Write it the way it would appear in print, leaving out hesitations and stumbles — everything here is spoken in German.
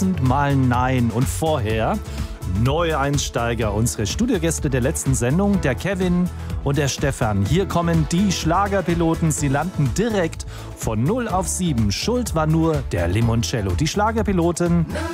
1000-mal Nein. Und vorher Neueinsteiger, unsere Studiogäste der letzten Sendung, der Kevin und der Stefan. Hier kommen die Schlagerpiloten. Sie landen direkt von 0 auf 7. Schuld war nur der Limoncello. Die Schlagerpiloten